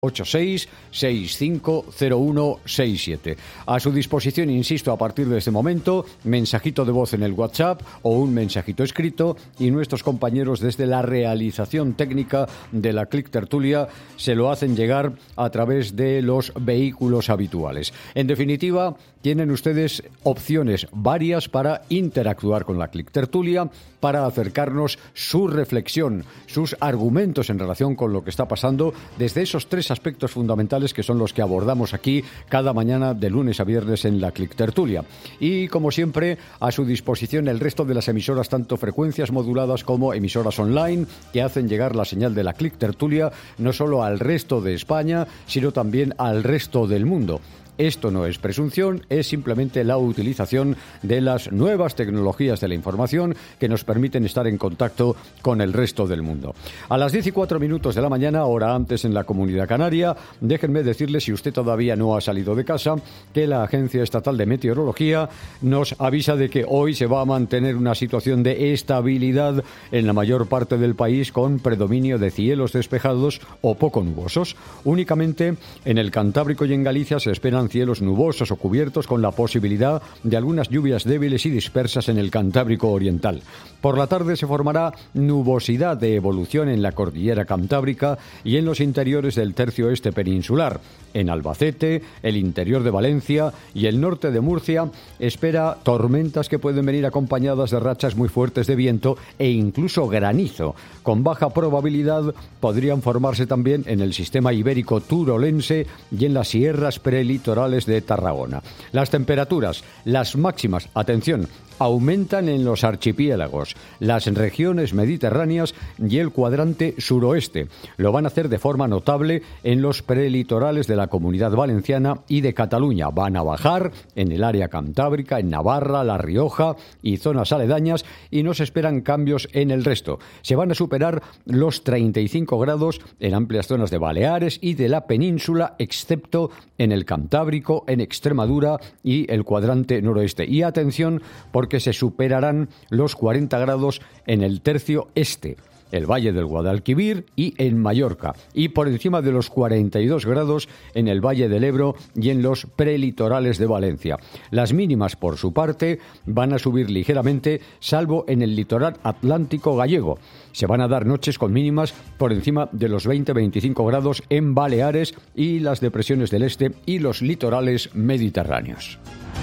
86650167. A su disposición, insisto, a partir de este momento, mensajito de voz en el WhatsApp o un mensajito escrito, y nuestros compañeros desde la realización técnica de la Click Tertulia se lo hacen llegar a través de los vehículos habituales. En definitiva, tienen ustedes opciones varias para interactuar con la Click Tertulia, para acercarnos su reflexión, sus argumentos en relación con lo que está pasando desde esos tres aspectos fundamentales que son los que abordamos aquí cada mañana de lunes a viernes en la Click Tertulia. Y como siempre, a su disposición el resto de las emisoras, tanto frecuencias moduladas como emisoras online, que hacen llegar la señal de la Click Tertulia no solo al resto de España, sino también al resto del mundo. Esto no es presunción, es simplemente la utilización de las nuevas tecnologías de la información que nos permiten estar en contacto con el resto del mundo. A las 10:04 de la mañana, hora antes en la Comunidad Canaria, déjenme decirle, si usted todavía no ha salido de casa, que la Agencia Estatal de Meteorología nos avisa de que hoy se va a mantener una situación de estabilidad en la mayor parte del país, con predominio de cielos despejados o poco nubosos. Únicamente en el Cantábrico y en Galicia se esperan cielos nubosos o cubiertos, con la posibilidad de algunas lluvias débiles y dispersas en el Cantábrico Oriental. Por la tarde se formará nubosidad de evolución en la cordillera Cantábrica y en los interiores del tercio este peninsular. En Albacete, el interior de Valencia y el norte de Murcia espera tormentas que pueden venir acompañadas de rachas muy fuertes de viento e incluso granizo. Con baja probabilidad podrían formarse también en el sistema ibérico turolense y en las sierras prelitorales de Tarragona. Las temperaturas, las máximas, atención, aumentan en los archipiélagos, las regiones mediterráneas y el cuadrante suroeste. Lo van a hacer de forma notable en los prelitorales de la Comunidad Valenciana y de Cataluña. Van a bajar en el área cantábrica, en Navarra, La Rioja y zonas aledañas, y no se esperan cambios en el resto. Se van a superar los 35 grados en amplias zonas de Baleares y de la península, excepto en el Cantábrico, en Extremadura y el cuadrante noroeste. Y atención, porque se superarán los 40 grados en el tercio este, el Valle del Guadalquivir y en Mallorca, y por encima de los 42 grados en el Valle del Ebro y en los prelitorales de Valencia. Las mínimas, por su parte, van a subir ligeramente, salvo en el litoral atlántico gallego. Se van a dar noches con mínimas por encima de los 20-25 grados en Baleares y las depresiones del este y los litorales mediterráneos.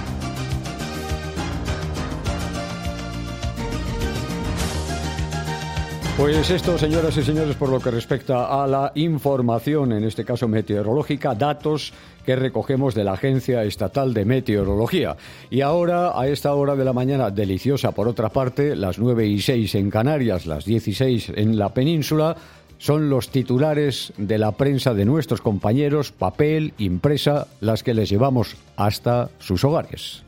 Pues esto, señoras y señores, por lo que respecta a la información, en este caso meteorológica, datos que recogemos de la Agencia Estatal de Meteorología. Y ahora, a esta hora de la mañana, deliciosa por otra parte, las 9:06 en Canarias, las 16 en la península, son los titulares de la prensa de nuestros compañeros, papel, impresa, las que les llevamos hasta sus hogares.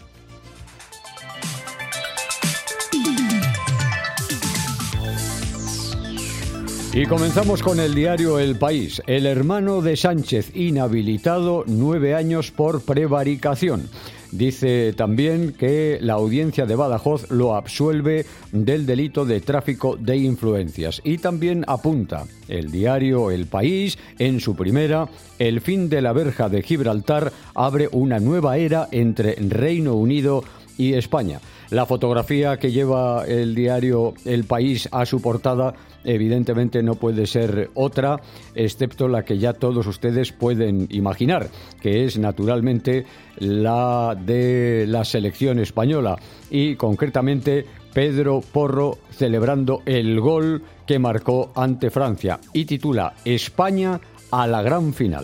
Y comenzamos con el diario El País. El hermano de Sánchez inhabilitado 9 años por prevaricación. Dice también que la audiencia de Badajoz lo absuelve del delito de tráfico de influencias. Y también apunta el diario El País en su primera: el fin de la verja de Gibraltar abre una nueva era entre Reino Unido y España. La fotografía que lleva el diario El País a su portada evidentemente no puede ser otra, excepto la que ya todos ustedes pueden imaginar, que es naturalmente la de la selección española, y concretamente Pedro Porro celebrando el gol que marcó ante Francia, y titula España a la gran final.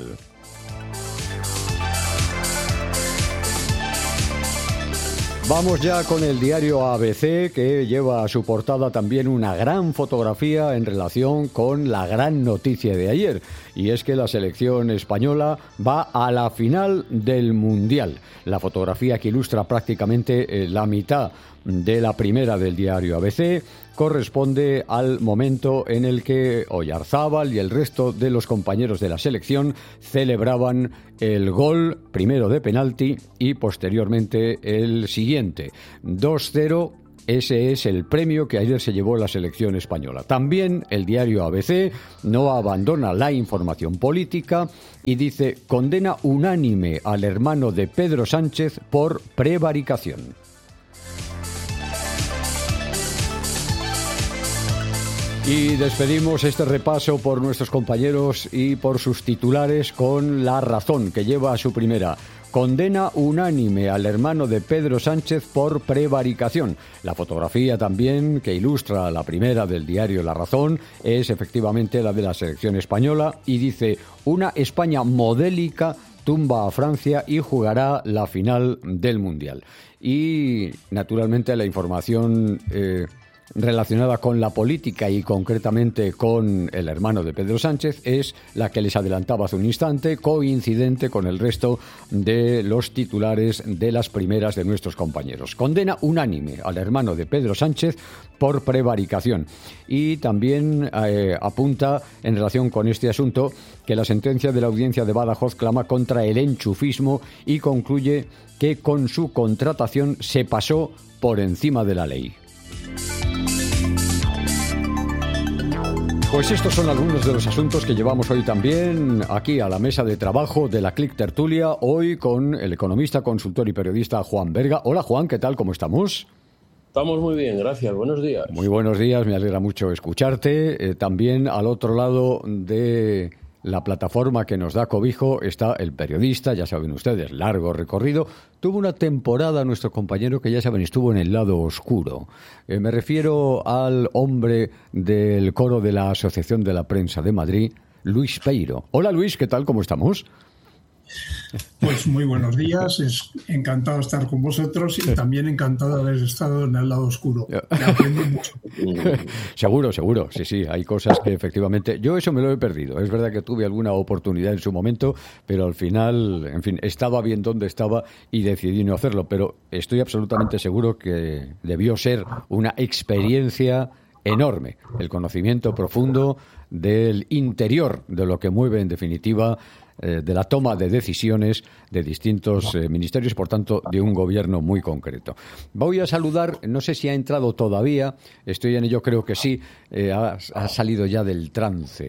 Vamos ya con el diario ABC, que lleva a su portada también una gran fotografía en relación con la gran noticia de ayer, y es que la selección española va a la final del Mundial. La fotografía, que ilustra prácticamente la mitad de la primera del diario ABC, corresponde al momento en el que Oyarzábal y el resto de los compañeros de la selección celebraban el gol, primero de penalti y posteriormente el siguiente. 2-0 ese es el premio que ayer se llevó la selección española. También el diario ABC no abandona la información política y dice: condena unánime al hermano de Pedro Sánchez por prevaricación. Y despedimos este repaso por nuestros compañeros y por sus titulares con La Razón, que lleva a su primera: condena unánime al hermano de Pedro Sánchez por prevaricación. La fotografía también que ilustra la primera del diario La Razón es efectivamente la de la selección española y dice: una España modélica tumba a Francia y jugará la final del Mundial. Y naturalmente la información relacionada con la política y concretamente con el hermano de Pedro Sánchez es la que les adelantaba hace un instante, coincidente con el resto de los titulares de las primeras de nuestros compañeros. Condena unánime al hermano de Pedro Sánchez por prevaricación. Y también apunta en relación con este asunto que la sentencia de la audiencia de Badajoz clama contra el enchufismo y concluye que con su contratación se pasó por encima de la ley. Pues estos son algunos de los asuntos que llevamos hoy también aquí a la mesa de trabajo de la Click Tertulia, hoy con el economista, consultor y periodista Juan Berga. Hola Juan, ¿qué tal? ¿Cómo estamos? Estamos muy bien, gracias. Buenos días. Muy buenos días, me alegra mucho escucharte. También al otro lado de la plataforma que nos da cobijo está el periodista, ya saben ustedes, largo recorrido. Tuvo una temporada nuestro compañero que ya saben estuvo en el lado oscuro. Me refiero al hombre del coro de la Asociación de la Prensa de Madrid, Luis Peiro. Hola Luis, ¿qué tal? ¿Cómo estamos? Pues muy buenos días, es encantado estar con vosotros y también encantado de haber estado en el lado oscuro. Aprendí mucho. Seguro, sí, hay cosas que efectivamente... Yo eso me lo he perdido, es verdad que tuve alguna oportunidad en su momento, pero al final, en fin, estaba bien donde estaba y decidí no hacerlo, pero estoy absolutamente seguro que debió ser una experiencia enorme, el conocimiento profundo del interior, de lo que mueve en definitiva de la toma de decisiones de distintos ministerios, por tanto, de un gobierno muy concreto. Voy a saludar, no sé si ha entrado todavía, estoy en ello, creo que sí, ha salido ya del trance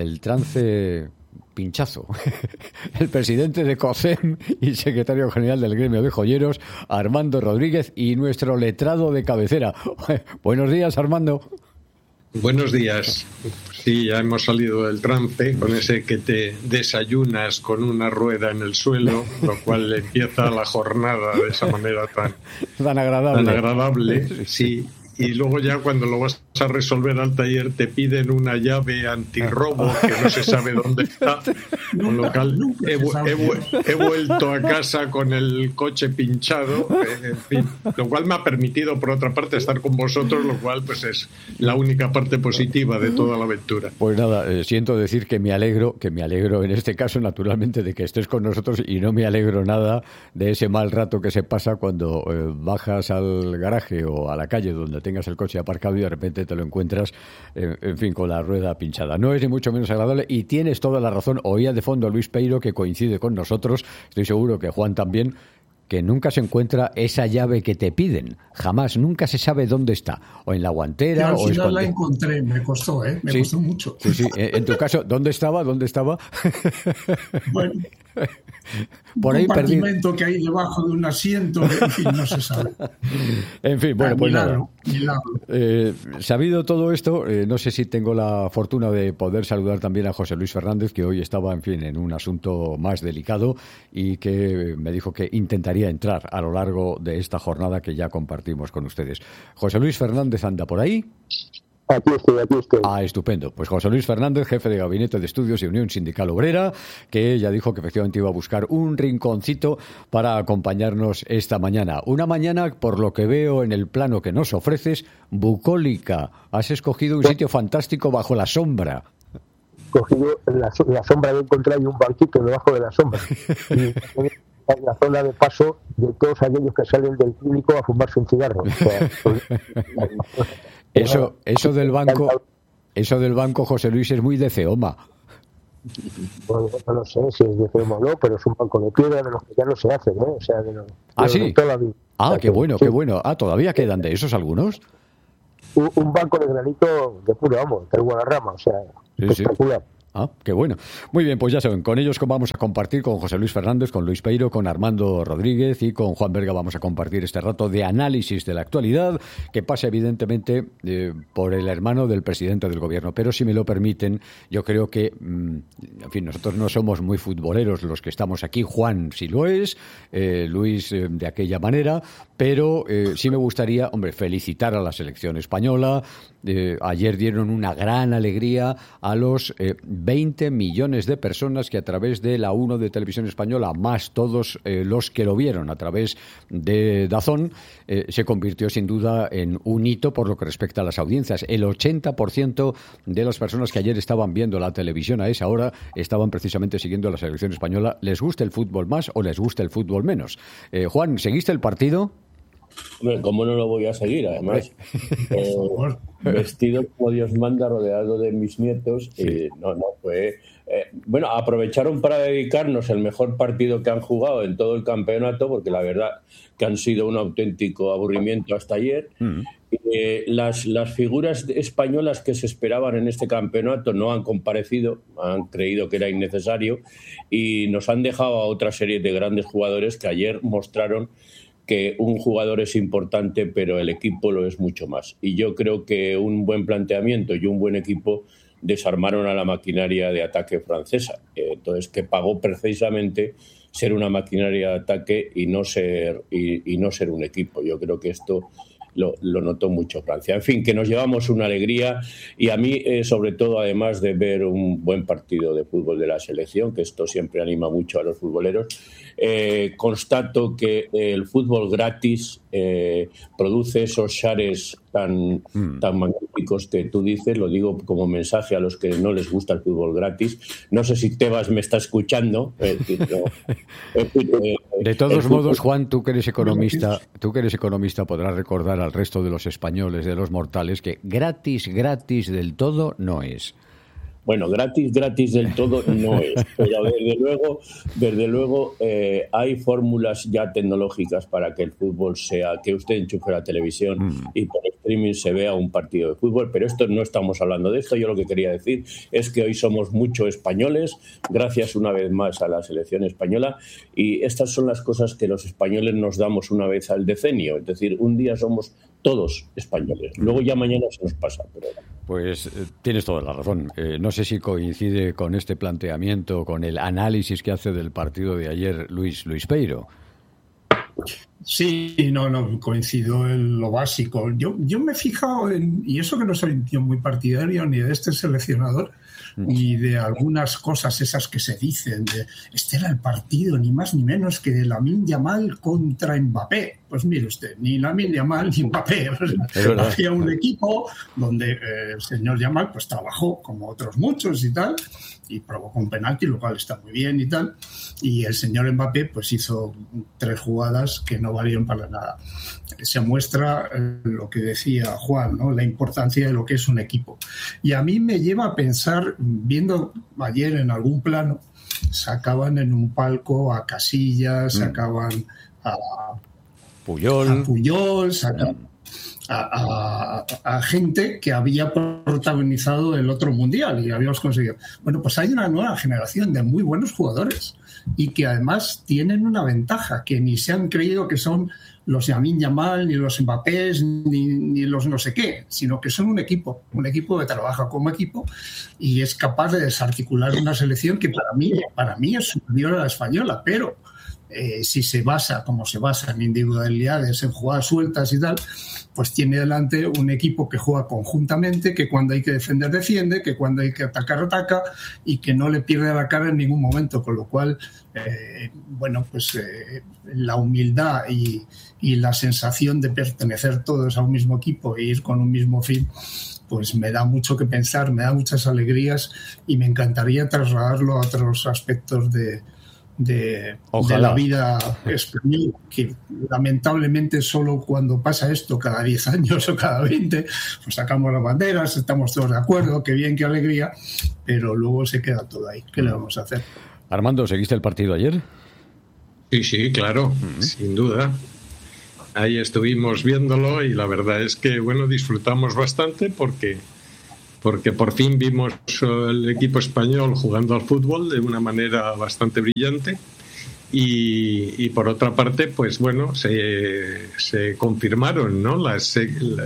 pinchazo. El presidente de COCEM y secretario general del gremio de joyeros, Armando Rodríguez, y nuestro letrado de cabecera. Buenos días, Armando. Buenos días. Sí, ya hemos salido del trance, con ese que te desayunas con una rueda en el suelo, lo cual empieza la jornada de esa manera tan agradable. Sí. Y luego ya cuando lo vas a resolver al taller te piden una llave antirrobo que no se sabe dónde está, con lo cual he vuelto a casa con el coche pinchado, en fin, lo cual me ha permitido por otra parte estar con vosotros, lo cual pues es la única parte positiva de toda la aventura. Pues nada, siento decir que me alegro en este caso naturalmente de que estés con nosotros, y no me alegro nada de ese mal rato que se pasa cuando bajas al garaje o a la calle donde tengas el coche aparcado y de repente te lo encuentras, en fin, con la rueda pinchada. No es ni mucho menos agradable y tienes toda la razón. Oía de fondo a Luis Peiro, que coincide con nosotros, estoy seguro que Juan también, que nunca se encuentra esa llave que te piden. Jamás, nunca se sabe dónde está. O en la guantera. Al final la encontré, me costó, costó mucho. Sí. En tu caso, ¿dónde estaba? Bueno, por un ahí compartimento que hay debajo de un asiento, en fin, no se sabe. En fin, bueno, pues milagro. Sabido todo esto, no sé si tengo la fortuna de poder saludar también a José Luis Fernández, que hoy estaba, en fin, en un asunto más delicado y que me dijo que intentaría entrar a lo largo de esta jornada que ya compartimos con ustedes. José Luis Fernández anda por ahí. Aquí estoy. Ah, estupendo. Pues José Luis Fernández, jefe de Gabinete de Estudios y Unión Sindical Obrera, que ya dijo que efectivamente iba a buscar un rinconcito para acompañarnos esta mañana. Una mañana, por lo que veo en el plano que nos ofreces, bucólica. Has escogido un sitio fantástico bajo la sombra. Cogido la sombra de encontrar y un banquito debajo de la sombra. Y la zona de paso de todos aquellos que salen del clínico a fumarse un cigarro. Eso del banco, José Luis, es muy de Ceoma. Bueno, no lo sé si es de crema o no, pero es un banco de piedra de los que ya no se hacen, ¿eh? O sea, sí. Toda la vida. Qué bueno, sí. qué bueno. ¿Todavía quedan de esos algunos? Un banco de granito de puro, vamos, de Guadarrama, o sea, espectacular. Sí. Qué bueno. Muy bien, pues ya saben, con ellos vamos a compartir con José Luis Fernández, con Luis Peiro, con Armando Rodríguez y con Juan Berga vamos a compartir este rato de análisis de la actualidad que pasa evidentemente por el hermano del presidente del gobierno. Pero si me lo permiten, yo creo que, en fin, nosotros no somos muy futboleros los que estamos aquí. Juan sí lo es, Luis de aquella manera, pero sí me gustaría, felicitar a la selección española. Ayer dieron una gran alegría a los 20 millones de personas que a través de la 1 de Televisión Española, más todos los que lo vieron a través de DAZN, se convirtió sin duda en un hito por lo que respecta a las audiencias. El 80% de las personas que ayer estaban viendo la televisión a esa hora estaban precisamente siguiendo a la selección española. ¿Les gusta el fútbol más o les gusta el fútbol menos? Juan, ¿seguiste el partido? ¿Cómo no lo voy a seguir? Además, vestido como Dios manda, rodeado de mis nietos. Sí. Fue... aprovecharon para dedicarnos el mejor partido que han jugado en todo el campeonato, porque la verdad que han sido un auténtico aburrimiento hasta ayer. Las figuras españolas que se esperaban en este campeonato no han comparecido, han creído que era innecesario y nos han dejado a otra serie de grandes jugadores que ayer mostraron que un jugador es importante, pero el equipo lo es mucho más. Y yo creo que un buen planteamiento y un buen equipo desarmaron a la maquinaria de ataque francesa. Entonces, que pagó precisamente ser una maquinaria de ataque y no ser un equipo. Yo creo que esto lo notó mucho Francia. En fin, que nos llevamos una alegría y a mí, sobre todo, además de ver un buen partido de fútbol de la selección, que esto siempre anima mucho a los futboleros, constato que el fútbol gratis produce esos shares tan magníficos que tú dices. Lo digo como mensaje a los que no les gusta el fútbol gratis. No sé si Tebas me está escuchando. De todos modos, Juan, tú que eres economista, podrás recordar al resto de los españoles, de los mortales, que gratis del todo no es. Bueno, gratis del todo no es, pero desde luego hay fórmulas ya tecnológicas para que el fútbol sea, que usted enchufe la televisión y por streaming se vea un partido de fútbol, pero esto no estamos hablando de esto. Yo lo que quería decir es que hoy somos muchos españoles, gracias una vez más a la selección española, y estas son las cosas que los españoles nos damos una vez al decenio, es decir, un día somos todos españoles, luego ya mañana se nos pasa. Pero... Pues tienes toda la razón. No sé si coincide con este planteamiento, con el análisis que hace del partido de ayer Luis Peiro. Sí, no coincido en lo básico. Yo me he fijado y eso que no soy muy partidario ni de este seleccionador, ni de algunas cosas esas que se dicen de este era el partido ni más ni menos que de Lamine Yamal contra Mbappé. Pues mire usted, ni Lamine Yamal ni Mbappé. Había un equipo donde el señor Yamal pues trabajó como otros muchos y tal, y provocó un penalti, lo cual está muy bien y tal, y el señor Mbappé pues hizo 3 jugadas que no valieron para nada. Se muestra lo que decía Juan, ¿no? La importancia de lo que es un equipo. Y a mí me lleva a pensar, viendo ayer en algún plano, sacaban en un palco a Casillas, sacaban a Puyol, sacaban a gente que había protagonizado el otro mundial y habíamos conseguido. Bueno, pues hay una nueva generación de muy buenos jugadores y que además tienen una ventaja, que ni se han creído que son los Lamine Yamal, ni los Mbappés, ni los no sé qué, sino que son un equipo que trabaja como equipo y es capaz de desarticular una selección que para mí es superior a la española, pero si se basa, como se basa en individualidades, en jugadas sueltas y tal, pues tiene delante un equipo que juega conjuntamente, que cuando hay que defender, defiende, que cuando hay que atacar, ataca y que no le pierde la cara en ningún momento, con lo cual, la humildad y la sensación de pertenecer todos a un mismo equipo e ir con un mismo fin, pues me da mucho que pensar, me da muchas alegrías y me encantaría trasladarlo a otros aspectos de la vida española, que lamentablemente solo cuando pasa esto cada 10 años o cada 20, pues sacamos las banderas, estamos todos de acuerdo, qué bien, qué alegría, pero luego se queda todo ahí. ¿Qué le vamos a hacer? Armando, ¿seguiste el partido ayer? Sí, claro, sin duda. Ahí estuvimos viéndolo y la verdad es que, bueno, disfrutamos bastante porque por fin vimos el equipo español jugando al fútbol de una manera bastante brillante y por otra parte, pues bueno, se confirmaron, ¿no?, las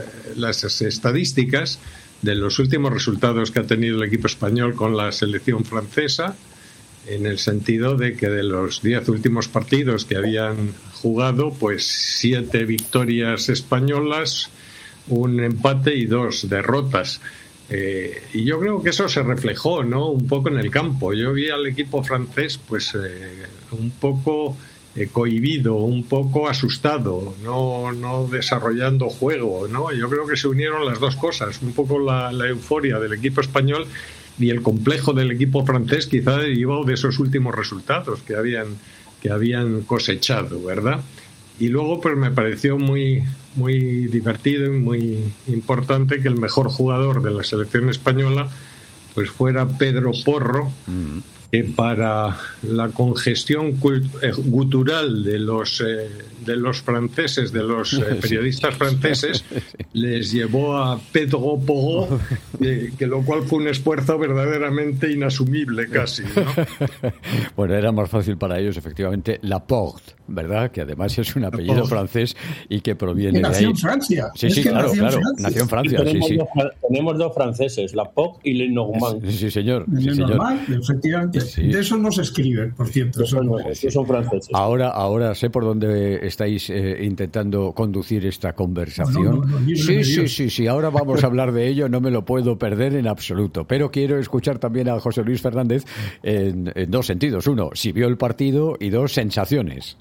estadísticas de los últimos resultados que ha tenido el equipo español con la selección francesa, en el sentido de que de los 10 últimos partidos que habían jugado, pues 7 victorias españolas, un empate y 2 derrotas. Y yo creo que eso se reflejó, ¿no?, un poco en el campo. Yo vi al equipo francés pues un poco cohibido, un poco asustado, no desarrollando juego, ¿no? Yo creo que se unieron las dos cosas, un poco la euforia del equipo español y el complejo del equipo francés, quizá derivado de esos últimos resultados que habían cosechado, ¿verdad? Y luego pues me pareció muy, muy divertido y muy importante que el mejor jugador de la selección española pues fuera Pedro Porro, que para la congestión gutural de los franceses, de los periodistas franceses, les llevó a Pedro Porro, que lo cual fue un esfuerzo verdaderamente inasumible casi, ¿no? Bueno, era más fácil para ellos, efectivamente, Laporte, ¿verdad? Que además es un apellido francés y que proviene de ahí. Nació en Francia. Sí, claro, nació en Francia. Sí. Tenemos dos franceses, Laporte y Lenormand. Sí, señor. Lenormand, efectivamente. Sí. De eso no se escribe, por cierto. Son franceses. Ahora sé por dónde estáis intentando conducir esta conversación. Sí. Ahora vamos a hablar de ello, no me lo puedo perder en absoluto. Pero quiero escuchar también a José Luis Fernández en dos sentidos. Uno, si vio el partido, y dos, sensaciones.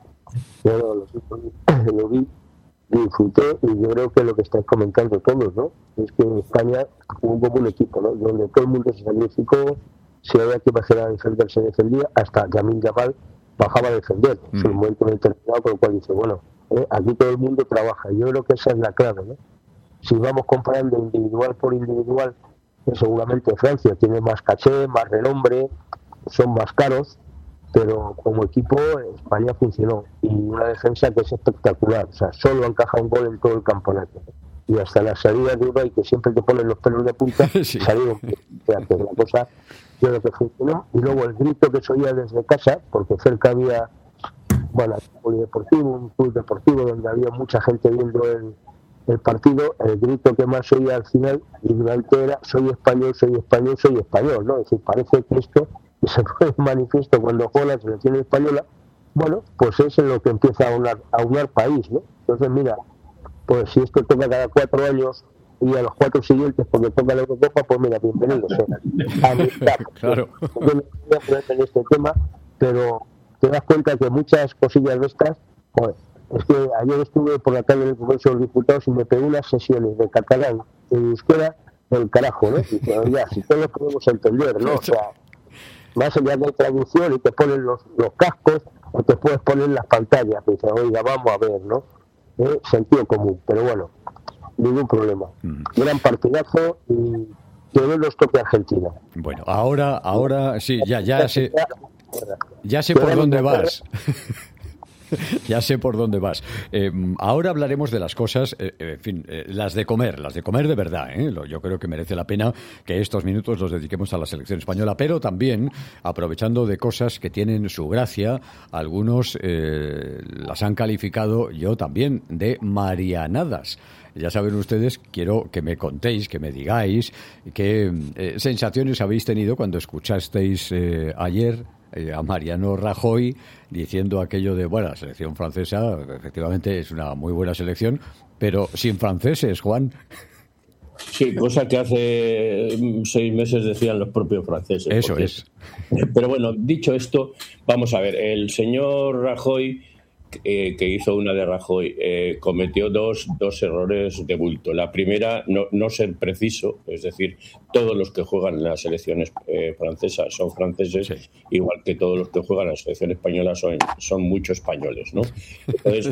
Yo lo vi, disfruté, y yo creo que lo que estáis comentando todos, ¿no?, es que en España jugó como un equipo, ¿no?, donde todo el mundo se sacrificó. Si había que bajar a defender, se defendía, hasta Lamine Yamal bajaba a defender. Es un momento determinado, con lo cual dice, bueno, aquí todo el mundo trabaja. Yo creo que esa es la clave, ¿no? Si vamos comparando individual por individual, pues seguramente Francia tiene más caché, más renombre, son más caros, pero como equipo España funcionó, y una defensa que es espectacular. O sea, solo encaja un gol en todo el campeonato, y hasta la salida de Uruguay, que siempre te ponen los pelos de punta, salieron. La cosa, yo creo que funcionó. Y luego el grito que se oía desde casa, porque cerca había, bueno, un polideportivo, un club deportivo donde había mucha gente viendo el partido, el grito que más se oía al final y durante era: soy español, soy español, soy español, ¿no? Es decir, parece que esto, que se pone en manifiesto cuando juega la selección española, bueno, pues es en lo que empieza a unar país, ¿no? Entonces, mira, pues si esto toca cada 4 años y a los 4 siguientes porque toca la Eurocopa, pues mira, bienvenido sea. Claro. Yo no voy a ponerme en este tema, pero te das cuenta que muchas cosillas de estas, joder, es que ayer estuve por la calle en el Congreso de los Diputados y me pegué unas sesiones de catalán y de euskera del carajo, ¿no? Y pero ya, si todos podemos entender, ¿no? O sea, más allá de traducción y te ponen los cascos o te puedes poner las pantallas y dices, oiga, vamos a ver, ¿no? Sentido común, pero bueno, ningún problema. Gran partidazo y que no nos toque Argentina. Bueno, ahora sí, ya sé por dónde vas. Ya sé por dónde vas. Ahora hablaremos de las cosas, en fin, las de comer de verdad. Yo creo que merece la pena que estos minutos los dediquemos a la selección española, pero también aprovechando de cosas que tienen su gracia. Algunos las han calificado, yo también, de marianadas. Ya saben ustedes, quiero que me contéis, que me digáis qué sensaciones habéis tenido cuando escuchasteis ayer a Mariano Rajoy diciendo aquello de, bueno, la selección francesa efectivamente es una muy buena selección, pero sin franceses, Juan. Sí, cosa que hace 6 meses decían los propios franceses. Eso es. Pero bueno, dicho esto, vamos a ver, el señor Rajoy que hizo una de Rajoy, cometió dos errores de bulto. La primera, no ser preciso, es decir, todos los que juegan en la selección francesa son franceses, sí, igual que todos los que juegan en la selección española son muchos españoles, ¿no? Entonces,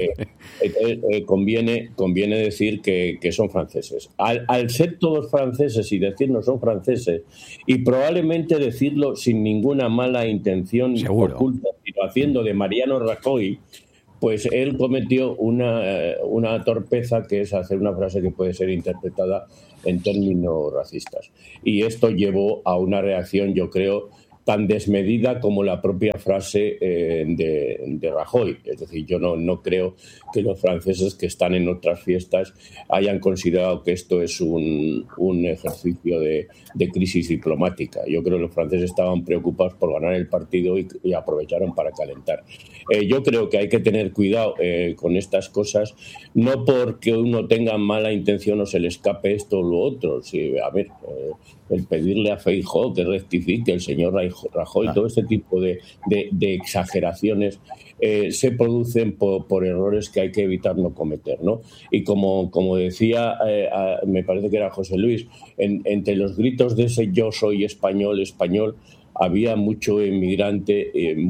conviene decir que son franceses. Al ser todos franceses y decir no son franceses, y probablemente decirlo sin ninguna mala intención oculta, sino haciendo de Mariano Rajoy, pues él cometió una torpeza, que es hacer una frase que puede ser interpretada en términos racistas. Y esto llevó a una reacción, yo creo, tan desmedida como la propia frase de Rajoy. Es decir, yo no creo que los franceses que están en otras fiestas hayan considerado que esto es un ejercicio de crisis diplomática. Yo creo que los franceses estaban preocupados por ganar el partido y aprovecharon para calentar. Yo creo que hay que tener cuidado con estas cosas, no porque uno tenga mala intención o se le escape esto o lo otro. Sí, a ver, el pedirle a Feijóo que rectifique, el señor Rajoy, todo este tipo de exageraciones se producen por errores que hay que evitar no cometer, ¿no? Y como decía, me parece que era José Luis, entre los gritos de ese yo soy español, había mucho inmigrante,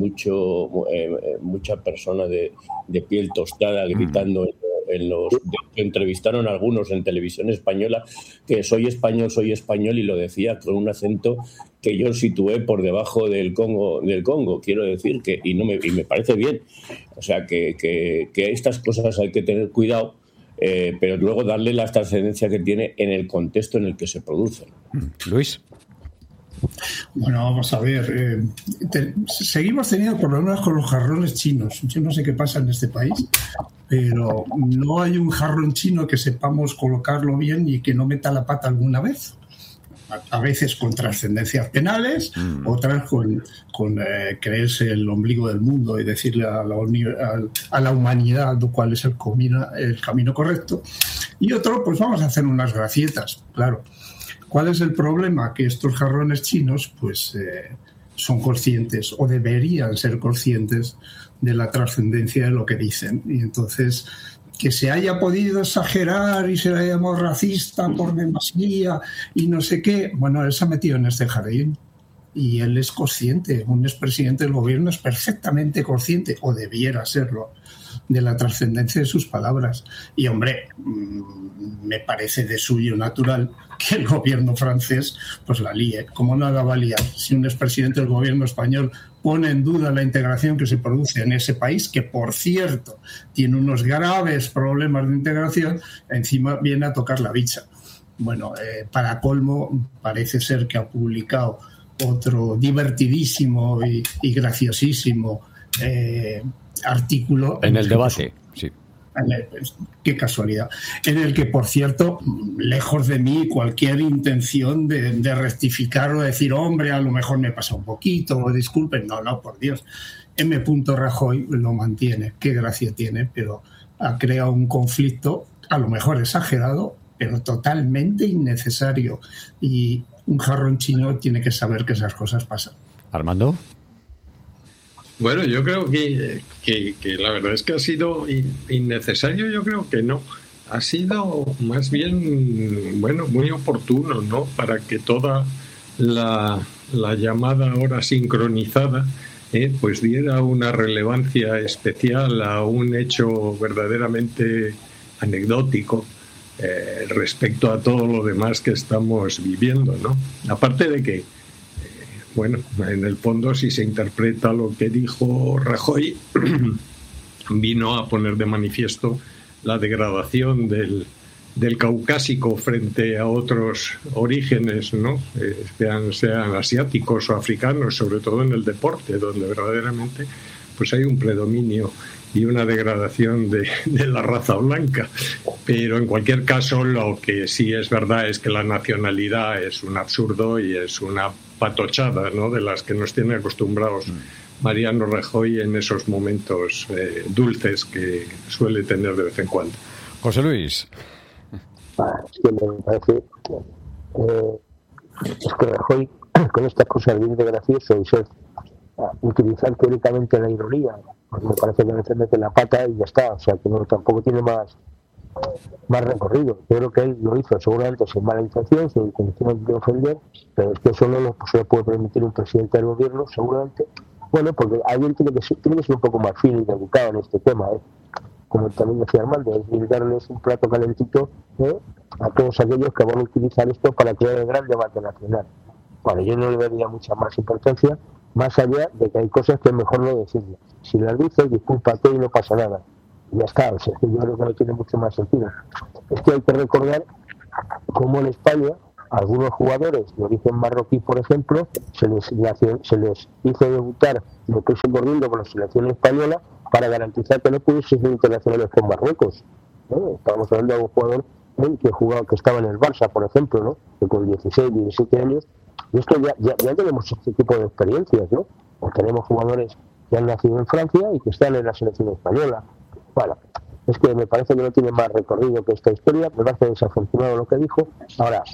mucha persona de piel tostada gritando entrevistaron a algunos en televisión española que soy español, y lo decía con un acento que yo situé por debajo del Congo, quiero decir que y me parece bien, o sea que estas cosas hay que tener cuidado, pero luego darle la trascendencia que tiene en el contexto en el que se producen. Luis. Bueno, vamos a ver. Seguimos teniendo problemas con los jarrones chinos. Yo no sé qué pasa en este país, pero no hay un jarrón chino que sepamos colocarlo bien y que no meta la pata alguna vez. A veces con trascendencias penales, otras con creerse el ombligo del mundo y decirle a la humanidad cuál es el camino correcto. Y otro, pues vamos a hacer unas gracietas, claro. ¿Cuál es el problema? Que estos jarrones chinos pues son conscientes o deberían ser conscientes de la trascendencia de lo que dicen. Y entonces, que se haya podido exagerar y se le haya llamado racista por demasía y no sé qué, bueno, él se ha metido en este jardín y él es consciente. Un expresidente del gobierno es perfectamente consciente, o debiera serlo, de la trascendencia de sus palabras. Y, hombre, me parece de suyo natural que el gobierno francés pues la líe. ¿Cómo no la va a liar? Si un expresidente del gobierno español pone en duda la integración que se produce en ese país, que, por cierto, tiene unos graves problemas de integración, encima viene a tocar la bicha. Bueno, para colmo, parece ser que ha publicado otro divertidísimo y graciosísimo artículo en el debate, sí. Qué casualidad. En el que, por cierto, lejos de mí cualquier intención de rectificar o decir, hombre, a lo mejor me pasa un poquito, o disculpen, no, por Dios. M. Rajoy lo mantiene, qué gracia tiene, pero ha creado un conflicto, a lo mejor exagerado, pero totalmente innecesario. Y un jarrón chino tiene que saber que esas cosas pasan. Armando. Bueno, yo creo que la verdad es que ha sido innecesario. Yo creo que no. Ha sido más bien, bueno, muy oportuno, ¿no? Para que toda la llamada hora sincronizada pues diera una relevancia especial a un hecho verdaderamente anecdótico respecto a todo lo demás que estamos viviendo, ¿no? Aparte de que, bueno, en el fondo, si se interpreta lo que dijo Rajoy, vino a poner de manifiesto la degradación del caucásico frente a otros orígenes, ¿no? Sean asiáticos o africanos, sobre todo en el deporte, donde verdaderamente pues hay un predominio y una degradación de la raza blanca. Pero en cualquier caso, lo que sí es verdad es que la nacionalidad es un absurdo y es una patochada, ¿no?, de las que nos tiene acostumbrados Mariano Rajoy en esos momentos dulces que suele tener de vez en cuando. José Luis. Es que me parece es que Rajoy, con estas cosas bien de gracioso y utilizar teóricamente la ironía pues me parece que a veces mete la pata y ya está, o sea que no, tampoco tiene más recorrido. Yo creo que él lo hizo seguramente sin mala intención, sin intención de ofender, pero es que eso no lo puede permitir un presidente del gobierno, seguramente. Bueno, porque alguien tiene que ser un poco más fino y educado en este tema, como también decía Armando, es decir, darles un plato calentito a todos aquellos que van a utilizar esto para crear el gran debate nacional. Bueno, yo no le daría mucha más importancia, más allá de que hay cosas que es mejor no decirlas. Si las dices, discúlpate y no pasa nada. Y ya está, o sea, yo creo que no tiene mucho más sentido. Es que hay que recordar cómo en España algunos jugadores de origen marroquí, por ejemplo, se les hizo debutar de peso corriendo con la selección española para garantizar que no pudiesen ser internacionales con Marruecos. Estamos hablando de un jugador que estaba en el Barça, por ejemplo, ¿no? Que con 16, 17 años. Y esto ya tenemos este tipo de experiencias, ¿no? O tenemos jugadores que han nacido en Francia y que están en la selección española. Bueno, es que me parece que no tiene más recorrido que esta historia, me parece desafortunado lo que dijo. Ahora,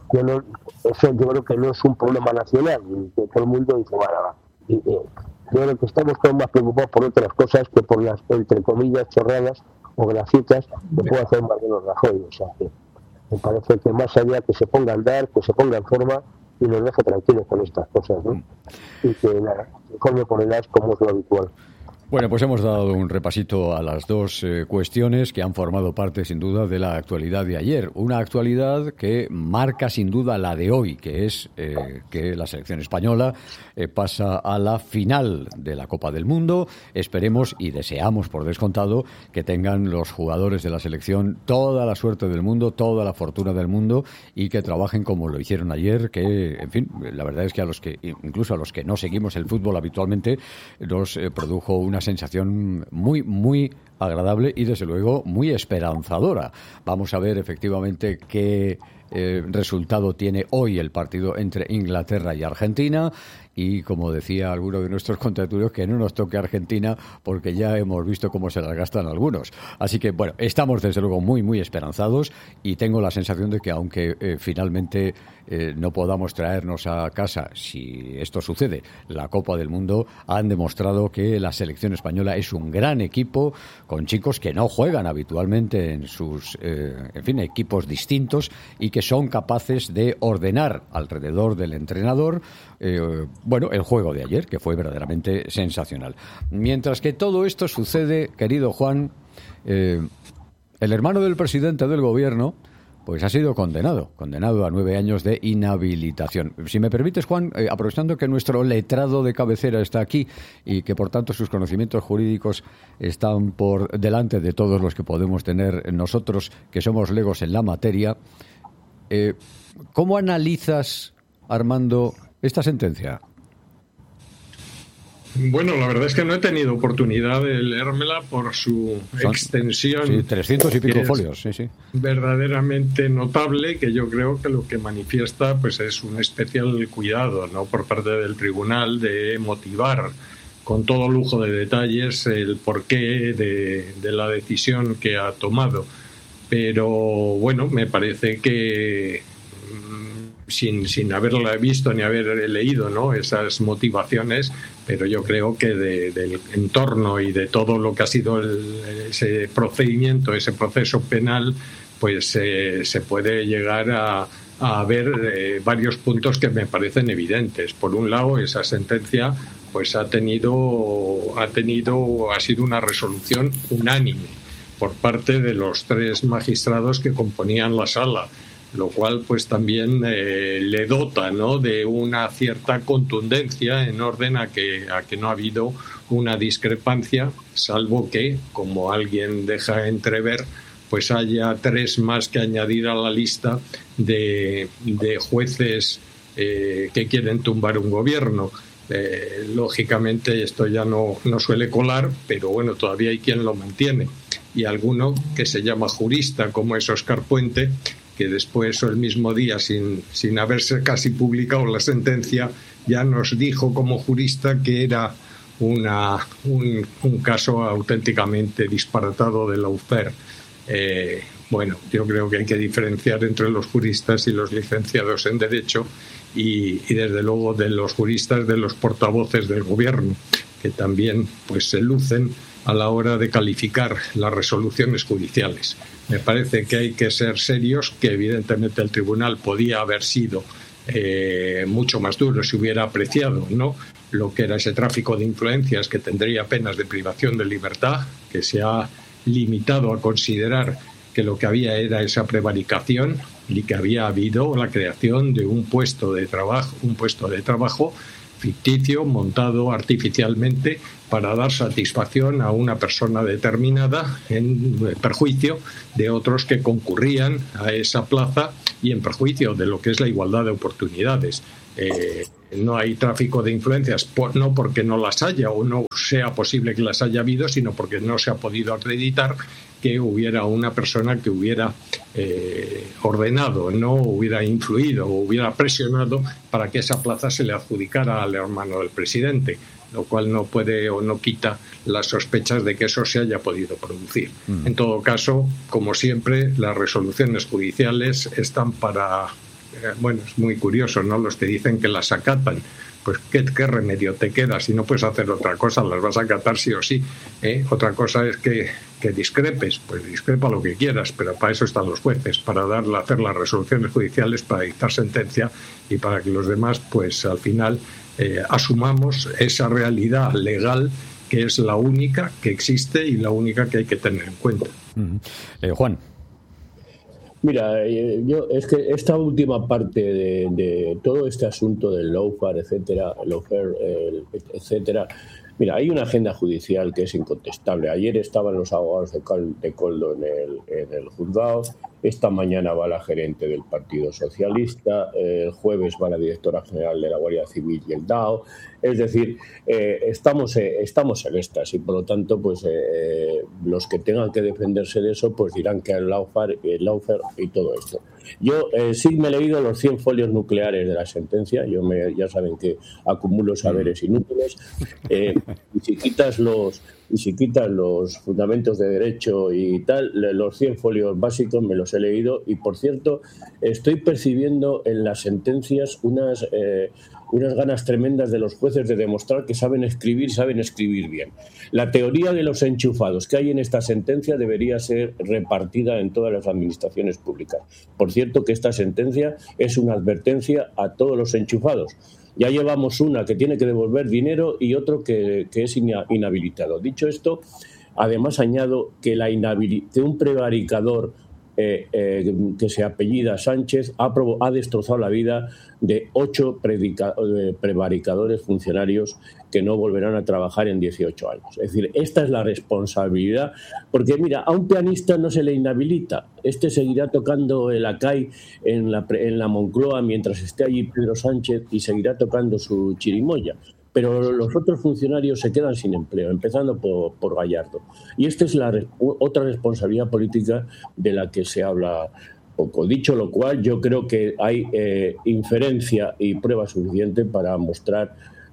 yo creo que no es un problema nacional, y que todo el mundo dice, bueno, yo creo que estamos todos más preocupados por otras cosas que por las, entre comillas, chorradas o gracietas que puede hacer Mariano Rajoy. O sea, que me parece que más allá que se ponga a andar, que se ponga en forma y nos deje tranquilos con estas cosas, ¿no? Y que nada, informe por el as como es lo habitual. Bueno, pues hemos dado un repasito a las dos cuestiones que han formado parte, sin duda, de la actualidad de ayer. Una actualidad que marca, sin duda, la de hoy, que es que la selección española pasa a la final de la Copa del Mundo. Esperemos y deseamos, por descontado, que tengan los jugadores de la selección toda la suerte del mundo, toda la fortuna del mundo y que trabajen como lo hicieron ayer, que, en fin, la verdad es que incluso a los que no seguimos el fútbol habitualmente, nos produjo una sensación muy, muy agradable y, desde luego, muy esperanzadora. Vamos a ver, efectivamente, qué resultado tiene hoy el partido entre Inglaterra y Argentina. Y, como decía alguno de nuestros contertulios, que no nos toque Argentina porque ya hemos visto cómo se las gastan algunos. Así que, bueno, estamos desde luego muy, muy esperanzados y tengo la sensación de que aunque finalmente no podamos traernos a casa, si esto sucede, la Copa del Mundo, han demostrado que la selección española es un gran equipo con chicos que no juegan habitualmente en sus equipos distintos y que son capaces de ordenar alrededor del entrenador el juego de ayer, que fue verdaderamente sensacional. Mientras que todo esto sucede, querido Juan, el hermano del presidente del gobierno pues ha sido condenado a 9 años de inhabilitación. Si me permites, Juan, aprovechando que nuestro letrado de cabecera está aquí y que, por tanto, sus conocimientos jurídicos están por delante de todos los que podemos tener nosotros, que somos legos en la materia, ¿cómo analizas, Armando, esta sentencia? Bueno, la verdad es que no he tenido oportunidad de leérmela por su extensión. Sí, 300 y pico folios, sí. Verdaderamente notable, que yo creo que lo que manifiesta pues es un especial cuidado, ¿no?, por parte del tribunal de motivar con todo lujo de detalles el porqué de la decisión que ha tomado. Pero bueno, me parece que sin haberla visto ni haber leído, ¿no?, esas motivaciones, pero yo creo que del entorno y de todo lo que ha sido ese procedimiento, ese proceso penal, pues se puede llegar a ver varios puntos que me parecen evidentes. Por un lado, esa sentencia pues ha sido una resolución unánime por parte de los 3 magistrados que componían la sala, lo cual pues también le dota, ¿no?, de una cierta contundencia en orden a que no ha habido una discrepancia, salvo que, como alguien deja entrever, pues haya 3 más que añadir a la lista de jueces que quieren tumbar un gobierno. Lógicamente esto ya no suele colar, pero bueno, todavía hay quien lo mantiene. Y alguno que se llama jurista, como es Óscar Puente, que después, o el mismo día, sin haberse casi publicado la sentencia, ya nos dijo como jurista que era un caso auténticamente disparatado de lawfare. Bueno, yo creo que hay que diferenciar entre los juristas y los licenciados en Derecho y desde luego de los juristas de los portavoces del gobierno. que también pues se lucen a la hora de calificar las resoluciones judiciales. Me parece que hay que ser serios, que evidentemente el tribunal podía haber sido mucho más duro si hubiera apreciado, ¿no?, lo que era ese tráfico de influencias, que tendría penas de privación de libertad, que se ha limitado a considerar que lo que había era esa prevaricación y que había habido la creación de un puesto de trabajo ficticio, montado artificialmente para dar satisfacción a una persona determinada en perjuicio de otros que concurrían a esa plaza y en perjuicio de lo que es la igualdad de oportunidades. No hay tráfico de influencias, no porque no las haya o no sea posible que las haya habido, sino porque no se ha podido acreditar que hubiera una persona que hubiera ordenado, no hubiera influido o hubiera presionado para que esa plaza se le adjudicara al hermano del presidente, lo cual no puede o no quita las sospechas de que eso se haya podido producir. En todo caso, como siempre, las resoluciones judiciales están para... Bueno, es muy curioso, ¿no? Los que dicen que las acatan, pues ¿qué remedio te queda? Si no puedes hacer otra cosa, las vas a acatar sí o sí, ¿eh? Otra cosa es que discrepes, pues discrepa lo que quieras, pero para eso están los jueces, para hacer las resoluciones judiciales, para dictar sentencia y para que los demás, pues al final, asumamos esa realidad legal que es la única que existe y la única que hay que tener en cuenta. Juan. Mira, es que esta última parte de todo este asunto del lawfare, etcétera, mira, hay una agenda judicial que es incontestable. Ayer estaban los abogados de Coldo en el juzgado, esta mañana va la gerente del Partido Socialista, el jueves va la directora general de la Guardia Civil y el DAO. Es decir, estamos en estas y por lo tanto, pues los que tengan que defenderse de eso, pues dirán que el lawfare y todo esto. Yo sí me he leído los 100 folios nucleares de la sentencia. Ya saben que acumulo saberes inútiles. Y si quitas los fundamentos de derecho y tal, los 100 folios básicos me los he leído. Y por cierto, estoy percibiendo en las sentencias unas ganas tremendas de los jueces de demostrar que saben escribir bien. La teoría de los enchufados que hay en esta sentencia debería ser repartida en todas las administraciones públicas. Por cierto, que esta sentencia es una advertencia a todos los enchufados. Ya llevamos una que tiene que devolver dinero y otro que es inhabilitado. Dicho esto, además añado que un prevaricador que se apellida Sánchez ha destrozado la vida de 8 prevaricadores funcionarios que no volverán a trabajar en 18 años. Es decir, esta es la responsabilidad, porque mira, a un pianista no se le inhabilita, seguirá tocando el acai en la Moncloa mientras esté allí Pedro Sánchez y seguirá tocando su chirimoya. Pero los otros funcionarios se quedan sin empleo, empezando por Gallardo. Y esta es otra responsabilidad política de la que se habla poco. Dicho lo cual, yo creo que hay inferencia y prueba suficiente para mostrar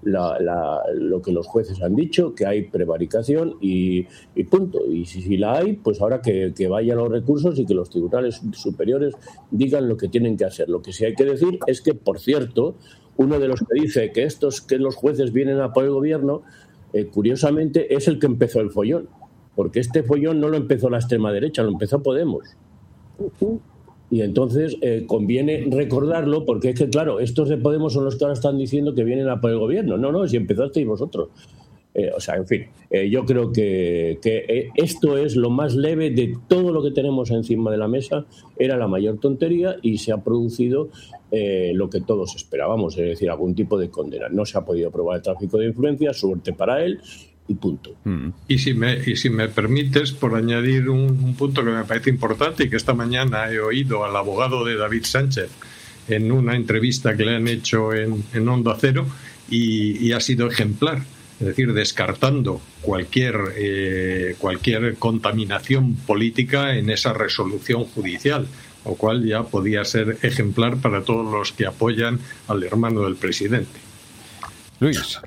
lo que los jueces han dicho, que hay prevaricación y punto. Y si la hay, pues ahora que vayan los recursos y que los tribunales superiores digan lo que tienen que hacer. Lo que sí hay que decir es que, por cierto, uno de los que dice que los jueces vienen a por el gobierno, curiosamente es el que empezó el follón, porque este follón no lo empezó la extrema derecha, lo empezó Podemos. Y entonces conviene recordarlo, porque es que, claro, estos de Podemos son los que ahora están diciendo que vienen a por el gobierno. No, si empezasteis vosotros. En fin, yo creo que esto es lo más leve de todo lo que tenemos encima de la mesa. Era la mayor tontería y se ha producido lo que todos esperábamos, es decir, algún tipo de condena. No se ha podido probar el tráfico de influencias, suerte para él y punto. Y si me permites, por añadir un punto que me parece importante y que esta mañana he oído al abogado de David Sánchez en una entrevista que le han hecho en Onda Cero y ha sido ejemplar. Es decir, descartando cualquier contaminación política en esa resolución judicial, lo cual ya podía ser ejemplar para todos los que apoyan al hermano del presidente. Luis.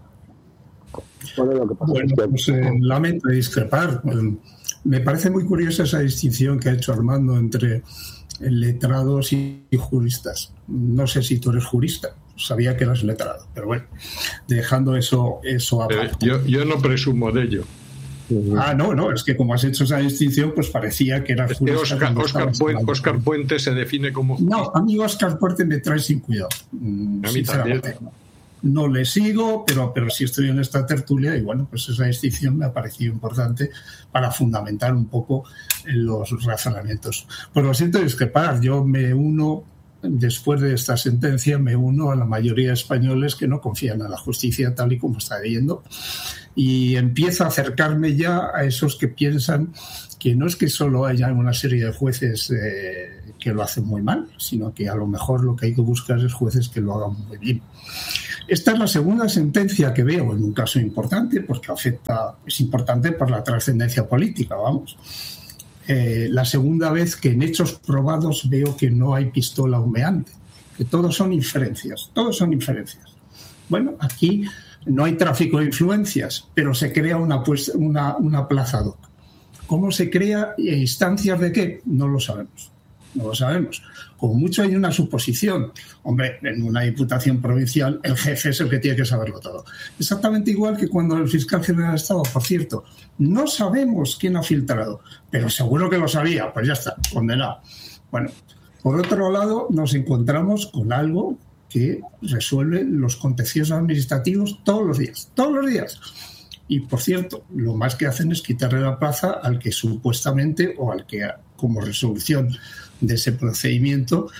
Bueno, pues lamento discrepar. Me parece muy curiosa esa distinción que ha hecho Armando entre letrados y juristas. No sé si tú eres jurista. sabía que eras letrado, pero bueno, dejando eso aparte. Yo no presumo de ello. No, es que como has hecho esa distinción, pues parecía que era jurista. Óscar Puente se define como jurista. No, a mí Óscar Puente me trae sin cuidado. A mí también. No le sigo, pero sí estoy en esta tertulia y bueno, pues esa distinción me ha parecido importante para fundamentar un poco los razonamientos. Por lo siento discrepar, yo me uno, después de esta sentencia, me uno a la mayoría de españoles que no confían en la justicia tal y como está yendo. Y empiezo a acercarme ya a esos que piensan que no es que solo haya una serie de jueces que lo hacen muy mal, sino que a lo mejor lo que hay que buscar es jueces que lo hagan muy bien. Esta es la segunda sentencia que veo en un caso importante, porque es importante por la trascendencia política, vamos. La segunda vez que en hechos probados veo que no hay pistola humeante, que todos son inferencias. Bueno, aquí no hay tráfico de influencias, pero se crea una plaza doc. ¿Cómo se crea? ¿Instancias de qué? No lo sabemos. Como mucho hay una suposición. Hombre, en una diputación provincial el jefe es el que tiene que saberlo todo. Exactamente igual que cuando el fiscal general del Estado, por cierto, no sabemos quién ha filtrado, pero seguro que lo sabía, pues ya está, condenado. Bueno, por otro lado nos encontramos con algo que resuelve los contenciosos administrativos todos los días. Y, por cierto, lo más que hacen es quitarle la plaza al que supuestamente, o al que como resolución de ese procedimiento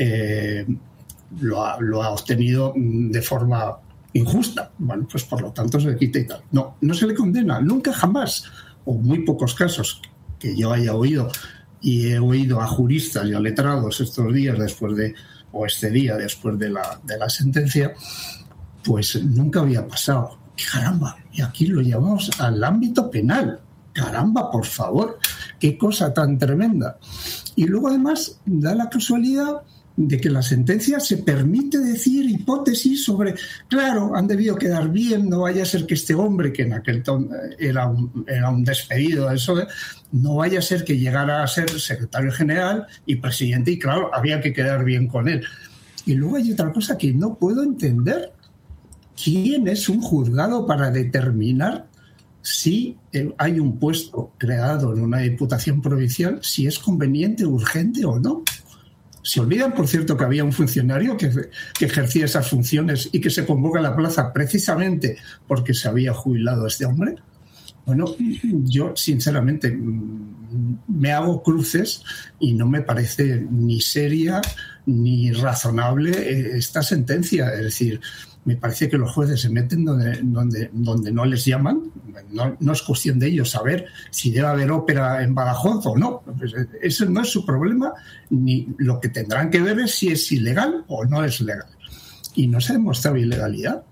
lo ha obtenido de forma injusta. Bueno, pues por lo tanto se le quita y tal. No se le condena, nunca jamás, o muy pocos casos que yo haya oído, y he oído a juristas y a letrados estos días después de la sentencia, pues nunca había pasado. Caramba, y aquí lo llevamos al ámbito penal. Caramba, por favor, qué cosa tan tremenda. Y luego además da la casualidad de que la sentencia se permite decir hipótesis sobre, claro, han debido quedar bien, no vaya a ser que este hombre, que en aquel era un despedido de eso, no vaya a ser que llegara a ser secretario general y presidente, y claro, había que quedar bien con él. Y luego hay otra cosa que no puedo entender. ¿Quién es un juzgado para determinar si hay un puesto creado en una diputación provincial, si es conveniente, urgente o no? Se olvidan, por cierto, que había un funcionario que ejercía esas funciones y que se convoca a la plaza precisamente porque se había jubilado este hombre. Bueno, yo sinceramente me hago cruces y no me parece ni seria ni razonable esta sentencia. Es decir, me parece que los jueces se meten donde no les llaman. No es cuestión de ellos saber si debe haber ópera en Badajoz o no. Ese no es su problema, ni lo que tendrán que ver es si es ilegal o no es legal. Y no se ha demostrado ilegalidad.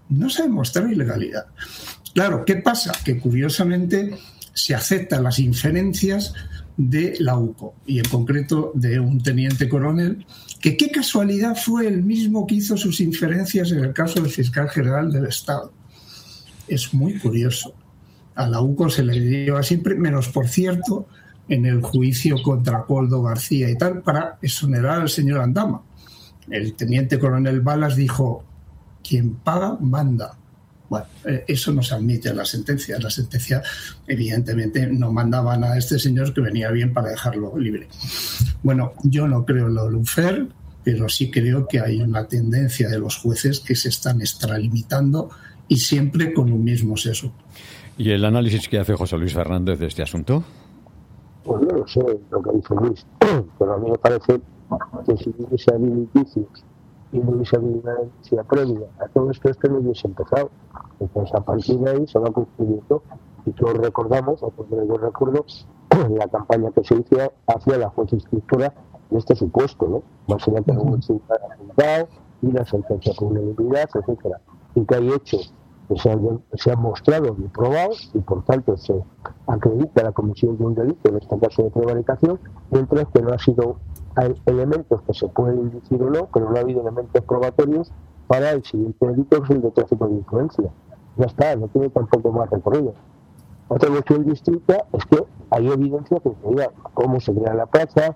Claro, ¿qué pasa? Que curiosamente se aceptan las inferencias de la UCO y en concreto de un teniente coronel que qué casualidad fue el mismo que hizo sus inferencias en el caso del fiscal general del Estado. Es muy curioso. A la UCO se le lleva siempre, menos por cierto, en el juicio contra Coldo García y tal, para exonerar al señor Andama. El teniente coronel Balas dijo, quien paga, manda. Bueno, eso no se admite en la sentencia. La sentencia, evidentemente, no mandaba nada a este señor, que venía bien para dejarlo libre. Bueno, yo no creo en lo Lufer, pero sí creo que hay una tendencia de los jueces que se están extralimitando y siempre con un mismo sesgo. ¿Y el análisis que hace José Luis Fernández de este asunto? Pues no lo sé lo que dice Luis, pero a mí me parece que si hubiese habido indicios y no hubiese habido una denuncia previa a todo esto no hubiese empezado. Entonces, a partir de ahí se va construyendo, y todos recordamos, o por yo recuerdo, la campaña que se hizo hacia la juez instructora de este supuesto, ¿no? Básicamente un juzgado y la sentencia por unanimidad, etcétera. Y que hay hechos que se han mostrado y probados, y por tanto se acredita la comisión de un delito, en este caso de prevaricación, mientras que no ha sido, hay elementos que se pueden decir o no, pero no ha habido elementos probatorios para el siguiente delito, que es el de tráfico de influencia. Ya está, no tiene tampoco más recorrido. Otra cuestión distinta es que hay evidencia que se diga cómo se crea la plaza,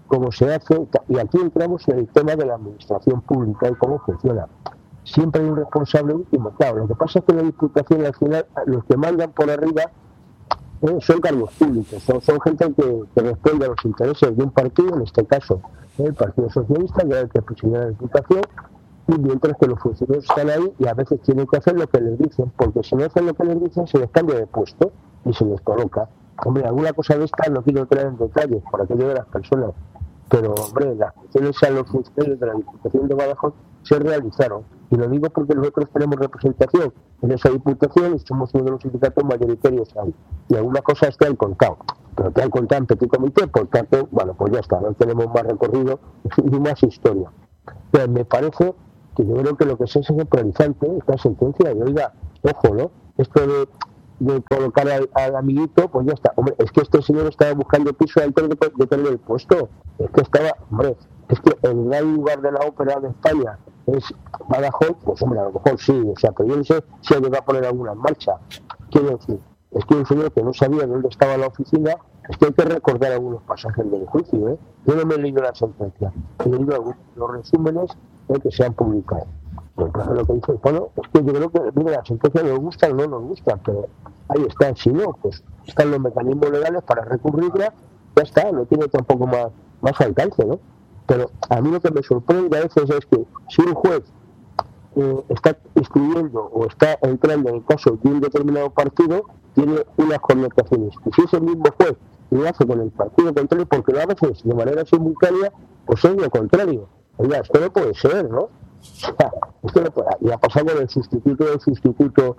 cómo se hace, y aquí entramos en el tema de la administración pública y cómo funciona. Siempre hay un responsable último, claro. Lo que pasa es que en la Diputación al final los que mandan por arriba son cargos públicos, son gente que responde a los intereses de un partido, en este caso el Partido Socialista, que es el que preside la Diputación, y mientras que los funcionarios están ahí y a veces tienen que hacer lo que les dicen, porque si no hacen lo que les dicen se les cambia de puesto y se les coloca. Hombre, alguna cosa de esta no quiero entrar en detalles por aquello de las personas, pero hombre, las funciones a los funcionarios de la Diputación de Badajoz se realizaron, y lo digo porque nosotros tenemos representación en esa Diputación y somos uno de los sindicatos mayoritarios ahí, y algunas cosas te han contado, pero te han contado en petit comité, por tanto, bueno, pues ya está, no tenemos más recorrido ni más historia. Pero me parece que yo creo que lo que es ejemplarizante esta sentencia, y oiga, ojo, ¿no? Esto de colocar al amiguito, pues ya está. Hombre, es que este señor estaba buscando piso antes de tener el puesto. Es que estaba, hombre, es que el gran lugar de la ópera de España es Badajoz, pues hombre, a lo mejor sí, o sea, pero yo no sé si hay que poner alguna en marcha. Quiero decir, es que un señor que no sabía dónde estaba la oficina, es que hay que recordar algunos pasajes del juicio, ¿eh? Yo no me he leído la sentencia, he leído algunos los resúmenes que se han publicado. Pues lo que dice, bueno, es que yo creo que mira, las sentencias nos gustan o no nos gustan, pero ahí está, si no, pues están los mecanismos legales para recurrirla, ya está, no tiene tampoco más alcance, ¿no? Pero a mí lo que me sorprende a veces es que si un juez está instruyendo o está entrando en el caso de un determinado partido, tiene unas connotaciones. Y si ese mismo juez lo hace con el partido contrario, porque a veces de manera simultánea, pues es lo contrario. Oiga, esto no puede ser, ¿no? O sea, esto no puede. Y ha pasado con el sustituto del sustituto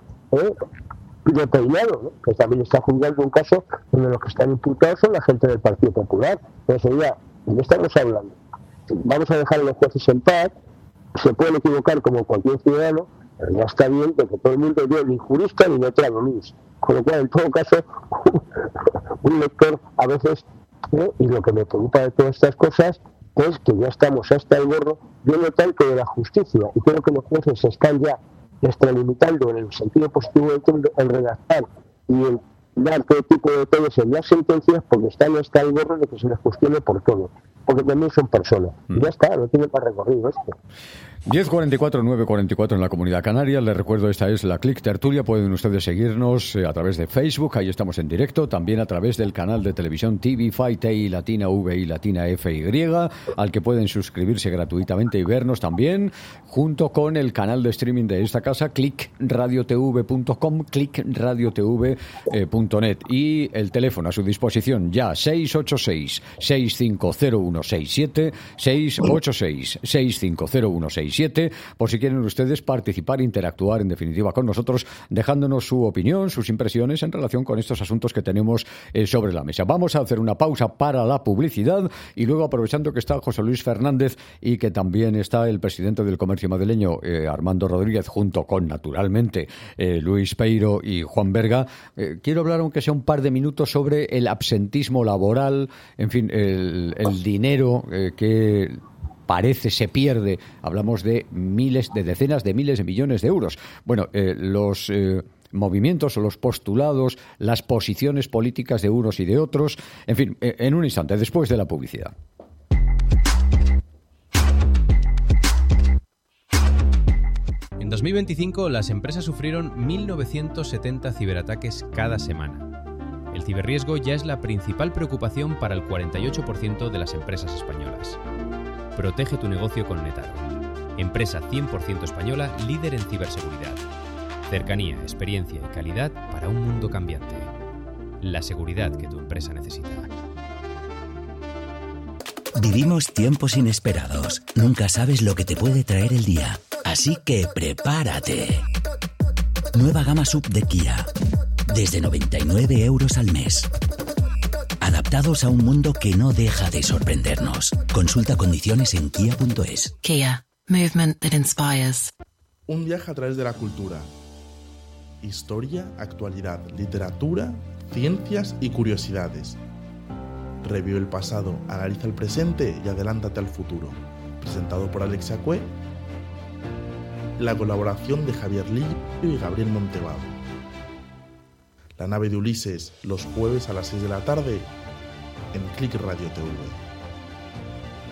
de Peinado, ¿no? Que también está juzgando un caso donde los que están imputados son la gente del Partido Popular. Entonces, oiga, ¿de qué estamos hablando? Vamos a dejar a los jueces en paz, se pueden equivocar como cualquier ciudadano, pero ya está bien de que todo el mundo es ni jurista ni letrado, Luis. Con lo cual, en todo caso, un lector a veces, y lo que me preocupa de todas estas cosas es que ya estamos hasta el gorro, yo no tanto de la justicia, y creo que los jueces se están ya extralimitando en el sentido positivo en redactar y en dar todo tipo de detalles en las sentencias, porque están hasta el gorro de que se les cuestione por todo, porque también son personas. Y ya está, no tiene para recorrido esto. 10:44, 9:44 en la Comunidad Canaria. Les recuerdo, esta es la Click Tertulia. Pueden ustedes seguirnos a través de Facebook, ahí estamos en directo, también a través del canal de televisión TV5 TI Latina V y Latina FY, al que pueden suscribirse gratuitamente y vernos también, junto con el canal de streaming de esta casa, clickradiotv.com, clickradiotv.net, y el teléfono a su disposición ya, 686-650167, 686-650167, por si quieren ustedes participar, interactuar en definitiva con nosotros, dejándonos su opinión, sus impresiones en relación con estos asuntos que tenemos sobre la mesa. Vamos a hacer una pausa para la publicidad y luego, aprovechando que está José Luis Fernández y que también está el presidente del Comercio Madrileño, Armando Rodríguez, junto con, naturalmente, Luis Peiro y Juan Berga, quiero hablar, aunque sea un par de minutos, sobre el absentismo laboral, en fin, el dinero que se pierde. Hablamos de decenas de miles de millones de euros. Bueno, los movimientos o los postulados, las posiciones políticas de unos y de otros, en fin, en un instante, después de la publicidad. En 2025, las empresas sufrieron 1.970 ciberataques cada semana. El ciberriesgo ya es la principal preocupación para el 48% de las empresas españolas. Protege tu negocio con Netaro. Empresa 100% española, líder en ciberseguridad. Cercanía, experiencia y calidad para un mundo cambiante. La seguridad que tu empresa necesita. Vivimos tiempos inesperados. Nunca sabes lo que te puede traer el día. Así que prepárate. Nueva gama SUV de Kia. Desde 99 euros al mes. Adaptados a un mundo que no deja de sorprendernos. Consulta condiciones en kia.es. Kia. Movement that inspires. Un viaje a través de la cultura. Historia, actualidad, literatura, ciencias y curiosidades. Revive el pasado, analiza el presente y adelántate al futuro. Presentado por Alexia Cue. La colaboración de Javier Lillo y Gabriel Montevado. La nave de Ulises, los jueves a las 6 de la tarde en Click Radio TV.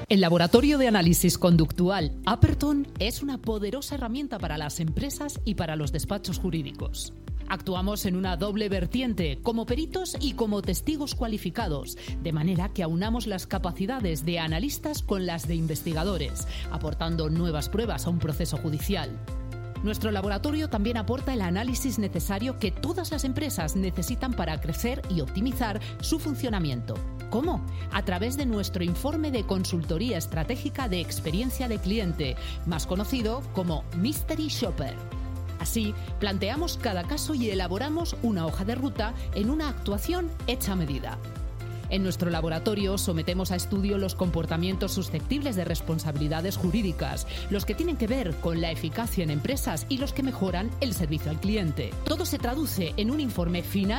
El laboratorio de análisis conductual Aperton es una poderosa herramienta para las empresas y para los despachos jurídicos. Actuamos en una doble vertiente, como peritos y como testigos cualificados, de manera que aunamos las capacidades de analistas con las de investigadores, aportando nuevas pruebas a un proceso judicial. Nuestro laboratorio también aporta el análisis necesario que todas las empresas necesitan para crecer y optimizar su funcionamiento. ¿Cómo? A través de nuestro informe de consultoría estratégica de experiencia de cliente, más conocido como Mystery Shopper. Así, planteamos cada caso y elaboramos una hoja de ruta en una actuación hecha a medida. En nuestro laboratorio sometemos a estudio los comportamientos susceptibles de responsabilidades jurídicas, los que tienen que ver con la eficacia en empresas y los que mejoran el servicio al cliente. Todo se traduce en un informe final